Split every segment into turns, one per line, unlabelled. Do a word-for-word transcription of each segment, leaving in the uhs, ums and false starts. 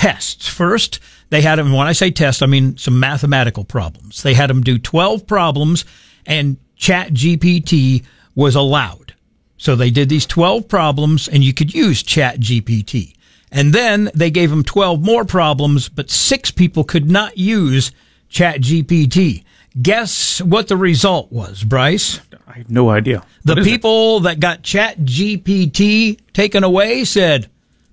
tests. First, they had them, when I say test, I mean some mathematical problems. They had them do twelve problems, and ChatGPT was allowed. So they did these twelve problems, and you could use ChatGPT. And then they gave them twelve more problems, but six people could not use ChatGPT. Guess what the result was, Bryce?
I have no idea.
The people that got ChatGPT taken away said,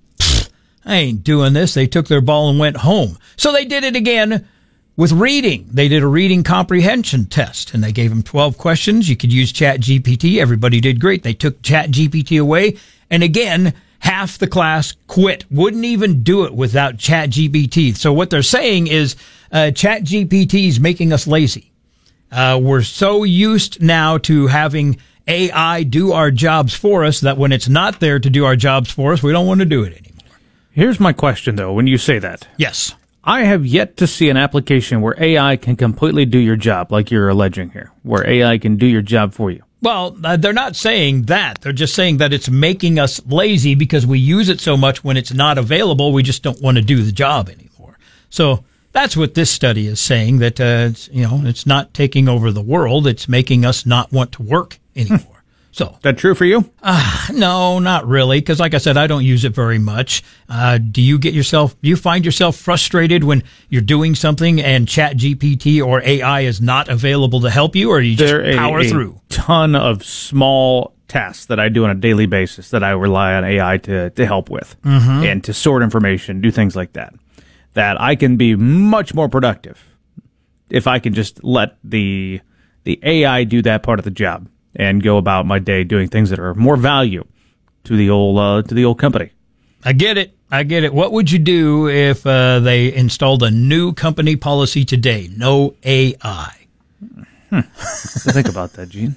I ain't doing this. They took their ball and went home. So they did it again with reading. They did a reading comprehension test, and they gave them twelve questions. You could use ChatGPT. Everybody did great. They took ChatGPT away, and again, half the class quit. Wouldn't even do it without ChatGPT. So what they're saying is uh, ChatGPT is making us lazy. Uh, we're so used now to having A I do our jobs for us that when it's not there to do our jobs for us, we don't want to do it anymore.
Here's my question, though, when you say that.
Yes.
I have yet to see an application where A I can completely do your job, like you're alleging here, where A I can do your job for you.
Well, uh, they're not saying that. They're just saying that it's making us lazy because we use it so much when it's not available. We just don't want to do the job anymore. So that's what this study is saying, that, uh, it's, you know, it's not taking over the world. It's making us not want to work anymore. So,
is that true for you?
Uh, no, not really. Because like I said, I don't use it very much. Uh, do you get yourself, do you find yourself frustrated when you're doing something and ChatGPT or A I is not available to help you, or you just
there
power
a, a
through?
Ton of small tasks that I do on a daily basis that I rely on A I to, to help with, mm-hmm. and to sort information, do things like that. That I can be much more productive if I can just let the the A I do that part of the job and go about my day doing things that are more value to the old uh, to the old company.
I get it. I get it. What would you do if uh, they installed a new company policy today? No A I.
Hmm. Think about that, Gene.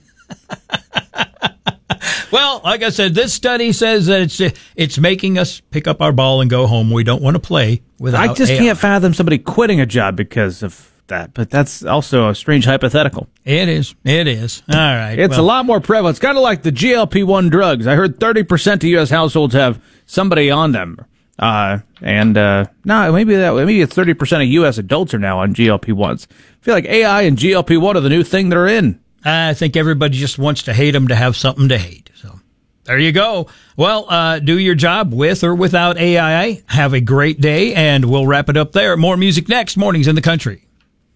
Well, like I said, this study says that it's it's making us pick up our ball and go home. We don't want to play without
I just
A I.
can't fathom somebody quitting a job because of that, but that's also a strange hypothetical.
It is. It is. All right.
It's
well,
a lot more prevalent. It's kind of like the G L P one drugs. I heard thirty percent of U S households have somebody on them. Uh, and, uh, no, maybe that, maybe it's thirty percent of U S adults are now on G L P ones. I feel like A I and G L P one are the new thing they're in.
I think everybody just wants to hate them to have something to hate. So there you go. Well, uh, do your job with or without A I. Have a great day, and we'll wrap it up there. More music next. Mornings in the Country.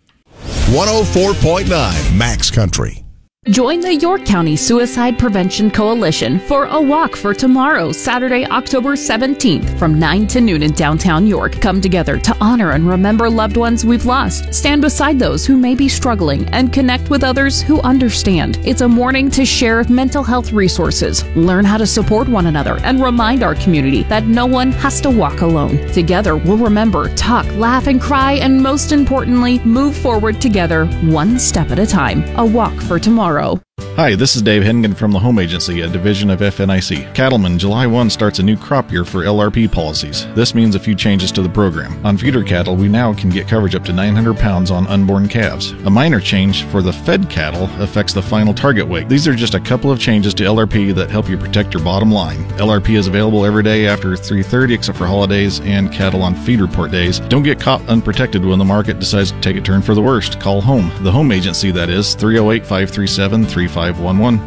one oh four point nine Max Country.
Join the York County Suicide Prevention Coalition for a walk for tomorrow, Saturday, October seventeenth, from nine to noon in downtown York. Come together to honor and remember loved ones we've lost, stand beside those who may be struggling, and connect with others who understand. It's a morning to share mental health resources, learn how to support one another, and remind our community that no one has to walk alone. Together, we'll remember, talk, laugh, and cry, and most importantly, move forward together, one step at a time. A walk for tomorrow.
Hi, this is Dave Hennigan from the Home Agency, a division of F N I C. Cattlemen, July first starts a new crop year for L R P policies. This means a few changes to the program. On feeder cattle, we now can get coverage up to nine hundred pounds on unborn calves. A minor change for the fed cattle affects the final target weight. These are just a couple of changes to L R P that help you protect your bottom line. L R P is available every day after three thirty except for holidays and cattle on feed report days. Don't get caught unprotected when the market decides to take a turn for the worst. Call home. The Home Agency, that is, three oh eight, five three seven, three five one one.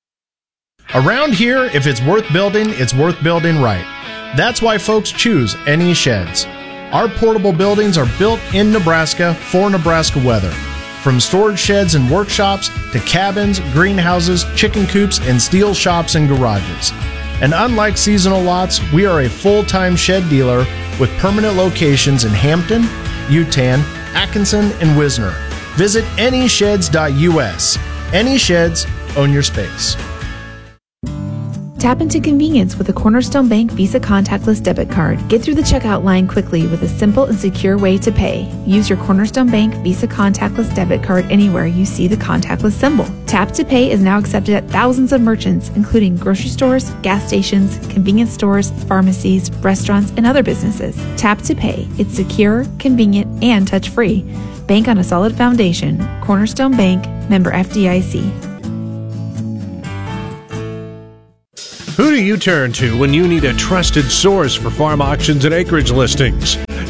Around here, if it's worth building, it's worth building right. That's why folks choose N E Sheds. Our portable buildings are built in Nebraska for Nebraska weather. From storage sheds and workshops to cabins, greenhouses, chicken coops, and steel shops and garages. And unlike seasonal lots, we are a full-time shed dealer with permanent locations in Hampton, Utan, Atkinson, and Wisner. Visit N E sheds dot U S. N E Sheds, own your space.
Tap into convenience with a Cornerstone Bank Visa contactless debit card. Get through the checkout line quickly with a simple and secure way to pay. Use your Cornerstone Bank Visa contactless debit card anywhere you see the contactless symbol. Tap to Pay is now accepted at thousands of merchants, including grocery stores, gas stations, convenience stores, pharmacies, restaurants, and other businesses. Tap to Pay. It's secure, convenient, and touch-free. Bank on a solid foundation. Cornerstone Bank, member F D I C.
Who do you turn to when you need a trusted source for farm auctions and acreage listings?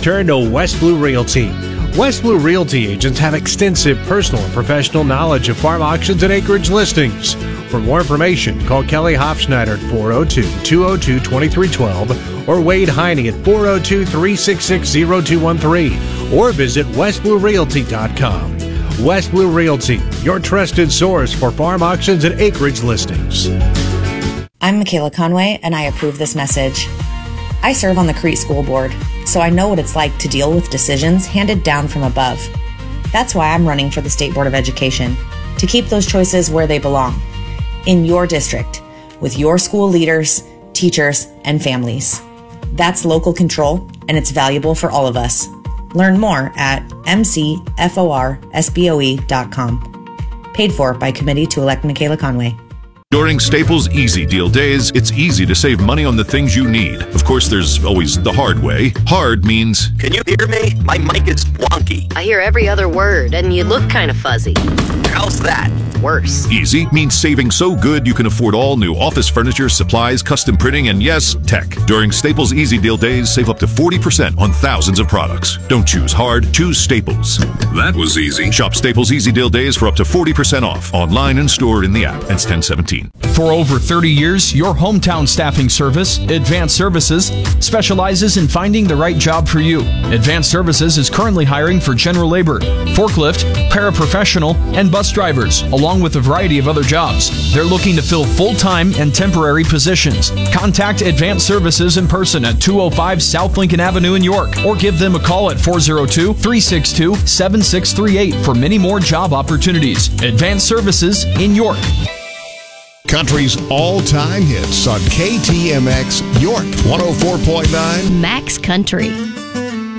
turn to West Blue Realty. West Blue Realty agents have extensive personal and professional knowledge of farm auctions and acreage listings. For more information, call Kelly Hofschneider at four oh two, two oh two, two three one two or Wade Heine at four oh two, three six six, oh two one three or visit west blue realty dot com. West Blue Realty, your trusted source for farm auctions and acreage listings.
I'm Michaela Conway, and I approve this message. I serve on the Crete School Board, so I know what it's like to deal with decisions handed down from above. That's why I'm running for the State Board of Education, to keep those choices where they belong, in your district, with your school leaders, teachers, and families. That's local control, and it's valuable for all of us. Learn more at m c f o r s b o e dot com. Paid for by Committee to Elect Michaela Conway.
During Staples Easy Deal Days, it's easy to save money on the things you need. Of course, there's always the hard way. Hard means...
Can you hear me? My mic is wonky.
I hear every other word, and you look kind of fuzzy.
How's that?
Worse.
Easy means saving so good you can afford all new office furniture, supplies, custom printing, and yes, tech. During Staples Easy Deal Days, save up to forty percent on thousands of products. Don't choose hard, choose Staples.
That was easy.
Shop Staples Easy Deal Days for up to forty percent off, online and store in the app. It's ten seventeen.
For over thirty years, your hometown staffing service, Advanced Services, specializes in finding the right job for you. Advanced Services is currently hiring for general labor, forklift, paraprofessional, and bus drivers, along with a variety of other jobs. They're looking to fill full-time and temporary positions. Contact Advanced Services in person at two oh five South Lincoln Avenue in York, or give them a call at four oh two, three six two, seven six three eight for many more job opportunities. Advanced Services in York.
Country's all-time hits on K T M X York one oh four point nine
Max Country.